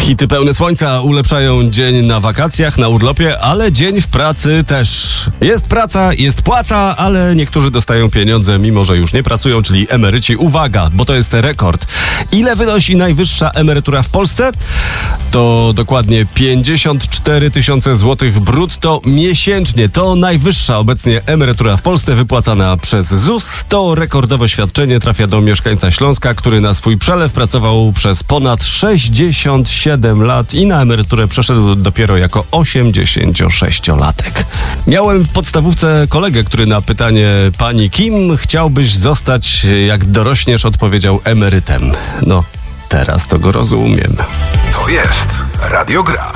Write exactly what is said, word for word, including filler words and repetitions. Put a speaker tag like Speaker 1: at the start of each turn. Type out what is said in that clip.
Speaker 1: Hity pełne słońca ulepszają dzień na wakacjach, na urlopie, ale dzień w pracy też. Jest praca, jest płaca, ale niektórzy dostają pieniądze, mimo że już nie pracują, czyli emeryci. Uwaga, bo to jest rekord. Ile wynosi najwyższa emerytura w Polsce? To dokładnie pięćdziesiąt cztery tysiące złotych brutto miesięcznie. To najwyższa obecnie emerytura w Polsce wypłacana przez Z U S. To rekordowe świadczenie trafia do mieszkańca Śląska, który na swój przelew pracował przez ponad sześćdziesiąt siedem lat i na emeryturę przeszedł dopiero jako osiemdziesięciosześciolatek. Miałem w podstawówce kolegę, który na pytanie: pani, kim chciałbyś zostać, jak dorośniesz, odpowiedział: emerytem. No, teraz to go rozumiem.
Speaker 2: To jest Radio Gra.